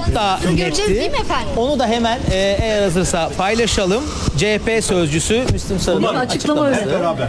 çok daha Göreceğiz netti. değil mi efendim? Onu da hemen eğer hazırsa paylaşalım. CHP sözcüsü Müslüm Sarı'nın açıklaması. Beraber.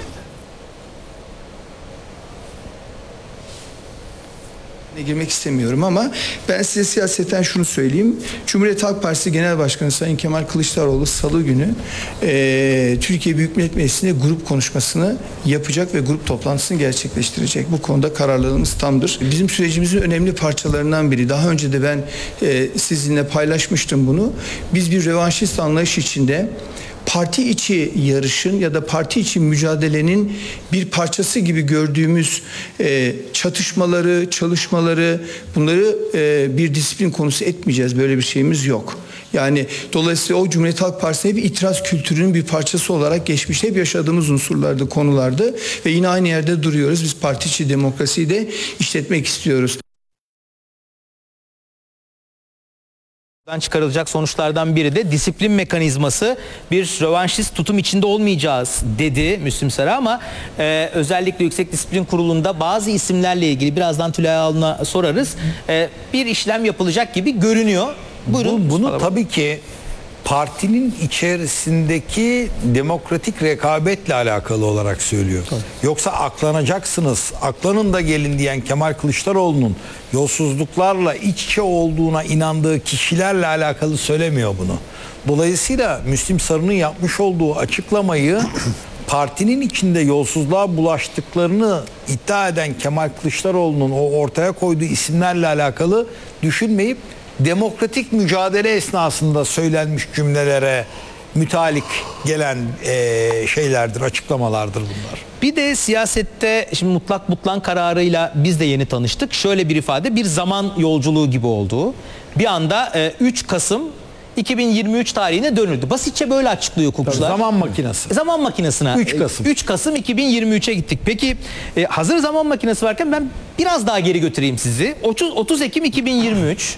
Girmek istemiyorum ama ben size siyaseten şunu söyleyeyim. Cumhuriyet Halk Partisi Genel Başkanı Sayın Kemal Kılıçdaroğlu Salı günü Türkiye Büyük Millet Meclisi'nde grup konuşmasını yapacak ve grup toplantısını gerçekleştirecek. Bu konuda kararlılığımız tamdır. Bizim sürecimizin önemli parçalarından biri. Daha önce de ben sizinle paylaşmıştım bunu. Biz bir revanşist anlayış içinde parti içi yarışın ya da parti içi mücadelenin bir parçası gibi gördüğümüz çatışmaları, çalışmaları, bunları bir disiplin konusu etmeyeceğiz. Böyle bir şeyimiz yok. Yani dolayısıyla o Cumhuriyet Halk Partisi'ne bir itiraz kültürünün bir parçası olarak geçmişte hep yaşadığımız unsurlardı, konulardı ve yine aynı yerde duruyoruz. Biz parti içi demokrasiyi de işletmek istiyoruz. Çıkarılacak sonuçlardan biri de disiplin mekanizması, bir rövanşist tutum içinde olmayacağız dedi Müslüm Sarı ama özellikle Yüksek Disiplin Kurulu'nda bazı isimlerle ilgili birazdan Tülay Alın'a sorarız. Bir işlem yapılacak gibi görünüyor. Buyurun. Bunu tabii ki partinin içerisindeki demokratik rekabetle alakalı olarak söylüyor. Tabii. Yoksa aklanacaksınız, aklanın da gelin diyen Kemal Kılıçdaroğlu'nun yolsuzluklarla iç içe olduğuna inandığı kişilerle alakalı söylemiyor bunu. Dolayısıyla Müslüm Sarı'nın yapmış olduğu açıklamayı partinin içinde yolsuzluğa bulaştıklarını iddia eden Kemal Kılıçdaroğlu'nun o ortaya koyduğu isimlerle alakalı düşünmeyip demokratik mücadele esnasında söylenmiş cümlelere mütalik gelen şeylerdir, açıklamalardır bunlar. Bir de siyasette şimdi mutlak butlan kararıyla biz de yeni tanıştık. Şöyle bir ifade, bir zaman yolculuğu gibi olduğu. Bir anda 3 Kasım 2023 tarihine dönüldü. Basitçe böyle açıklıyor hukukçular. Zaman makinesi. Zaman makinesine. 3 Kasım. 3 Kasım 2023'e gittik. Peki hazır zaman makinesi varken ben biraz daha geri götüreyim sizi. 30 Ekim 2023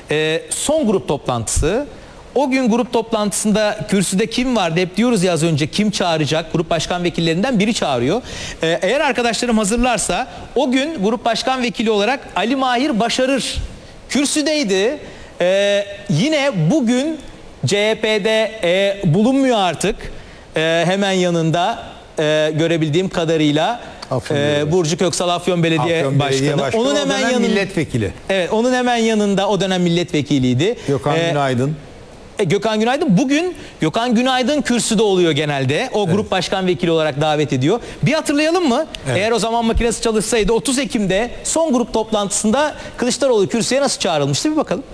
son grup toplantısı. O gün grup toplantısında kürsüde kim vardı? Hep diyoruz ya az önce, kim çağıracak? Grup başkan vekillerinden biri çağırıyor. Eğer arkadaşlarım hazırlarsa o gün grup başkan vekili olarak Ali Mahir Başarır kürsüdeydi. Yine bugün CHP'de bulunmuyor artık. Hemen yanında görebildiğim kadarıyla Burcu Köksal Afyon Belediye Başkanı. Onun hemen yanında milletvekili. Evet, onun hemen yanında o dönem milletvekiliydi. Gökhan Günaydın. Gökhan Günaydın bugün Gökhan Günaydın kürsüde oluyor genelde. O grup başkan vekili olarak davet ediyor. Bir hatırlayalım mı? Evet. Eğer o zaman makinesi çalışsaydı 30 Ekim'de son grup toplantısında Kılıçdaroğlu kürsüye nasıl çağrılmıştı bir bakalım.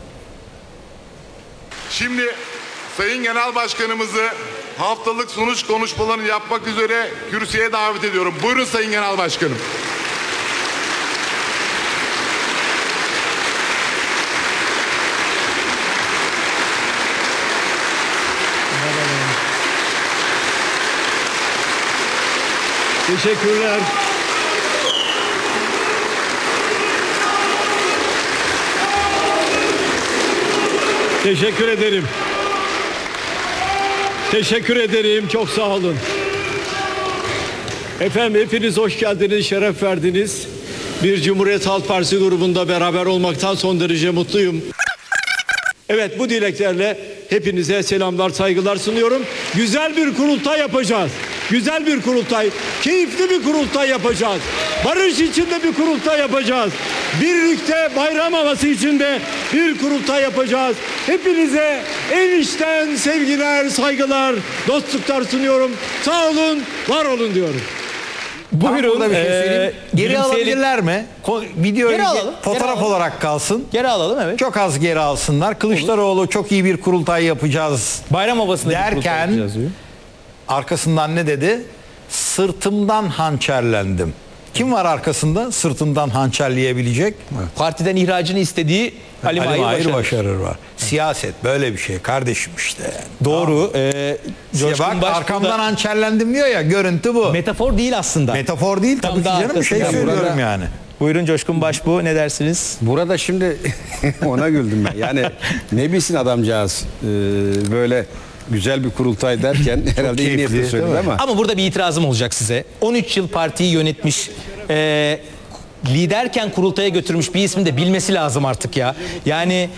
Şimdi Sayın Genel Başkanımızı haftalık sunuş konuşmalarını yapmak üzere kürsüye davet ediyorum. Buyurun Sayın Genel Başkanım. Teşekkürler. Teşekkür ederim. Teşekkür ederim. Çok sağ olun. Efendim hepiniz hoş geldiniz, şeref verdiniz. Bir Cumhuriyet Halk Partisi grubunda beraber olmaktan son derece mutluyum. Evet, bu dileklerle hepinize selamlar, saygılar sunuyorum. Güzel bir kurultay yapacağız. Güzel bir kurultay, keyifli bir kurultay yapacağız. Barış içinde bir kurultay yapacağız. Birlikte bayram havası içinde bir kurultay yapacağız. Hepinize en içten sevgiler, saygılar, dostluklar sunuyorum. Sağ olun, var olun diyorum. Buyurun. Bir şey söyleyeyim. Geri alabilirler mi? Videoyu Geri alalım, fotoğraf geri alalım. olarak kalsın. Geri alalım, evet. Çok az geri alsınlar. Kılıçdaroğlu çok iyi bir kurultay yapacağız Bayram havasında derken arkasından ne dedi? Sırtımdan hançerlendim. Kim var arkasında sırtından hançerleyebilecek? Partiden ihracını istediği Ali Mahir Başarır var. Siyaset böyle bir şey kardeşim işte. Yani. Doğru. Bak arkamdan hançerlendim diyor ya, görüntü bu. Metafor değil aslında. Metafor değil tabii ki canım, bir şey söylüyorum burada, yani. Buyurun Coşkun Başbuğ, ne dersiniz? Burada şimdi ona güldüm ben. Yani ne bilsin adamcağız böyle güzel bir kurultay derken herhalde iyi niyetle söyledi ama. Ama burada bir itirazım olacak size. 13 yıl partiyi yönetmiş, liderken kurultaya götürmüş bir ismin de bilmesi lazım artık ya. Yani